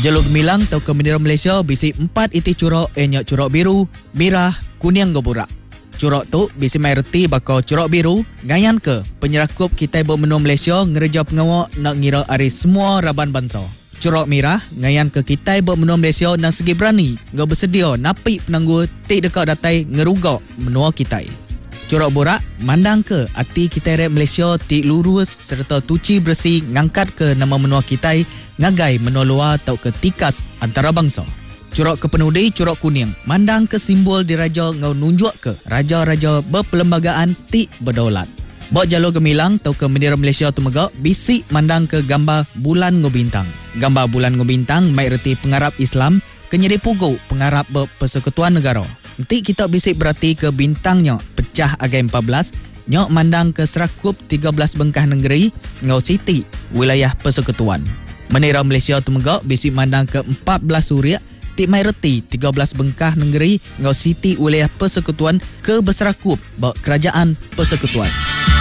Jalur gemilang tau ke bendera Malaysia bisi 4 iti curok nyok curok biru, merah, kuning goburak. Curok tu bisi mai reti bakal curok biru ngayan ke penyerakup kita bermenua Malaysia ngereja pengawak nak ngira ari semua raban bangsa. Curok merah ngayan ke kita bermenua Malaysia nak segi berani ngau bersedia napi penanggu tik dekat datai ngerugak menua kita. Curok borak mandang ke hati kita rek Malaysia tik lurus serta tuci bersih ngangkat ke nama menua kita ngagai menua luar tau ke tikas antara bangsa. Curok kepenudi curok kuning mandang ke simbol diraja ngau nunjuk ke raja-raja berperlembagaan tik berdaulat. Bok jalur gemilang tau ke bendera Malaysia tu megak bisik mandang ke gambar bulan ngobintang. Gambar bulan ngobintang mai reti pengarap Islam kenyedi pugu pengarap berpersekutuan negara. Nanti kita bisik berarti ke bintangnya pecah agai 14 nyok mandang ke serakup 13 bengkah negeri ngau siti wilayah persekutuan. Bendera Malaysia tu megak bisik mandang ke 14 suria tik mai reti 13 bengkah negeri ngau siti wilayah persekutuan ke berserakup bak kerajaan persekutuan.